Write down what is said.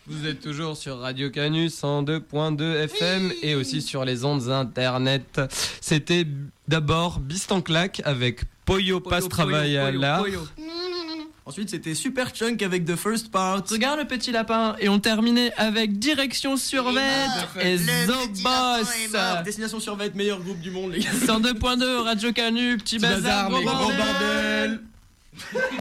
Vous êtes toujours sur Radio Canus 102.2 FM et aussi sur les ondes internet. C'était d'abord Beast en claque avec Poyo passe travail à l'art. Ensuite, c'était Super Chunk avec The First Part. Regarde le petit lapin. Et on terminait avec Direction Survêt et Zobos. Destination Survêt, meilleur groupe du monde, les gars. 102.2 Radio Canu, petit bazar, gros bordel.